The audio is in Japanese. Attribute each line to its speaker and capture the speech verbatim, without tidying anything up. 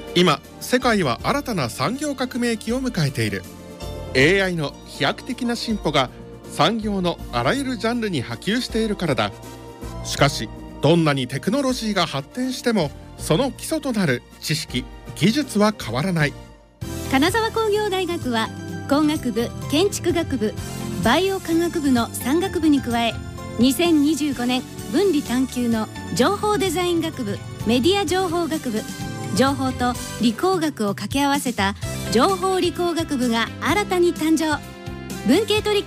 Speaker 1: 今世界は新たな産業革命期を迎えている。 エーアイ の飛躍的な進歩が産業のあらゆるジャンルに波及しているからだ。しかしどんなにテクノロジーが発展してもその基礎となる知識・技術は変わらない。
Speaker 2: 金沢工業大学は工学部、建築学部、バイオ科学部のさん学部に加え、にせんにじゅうごねん分離探究の情報デザイン学部、メディア情報学部、情報と理工学を掛け合わせた情報理工学部が新たに誕生。文系と理系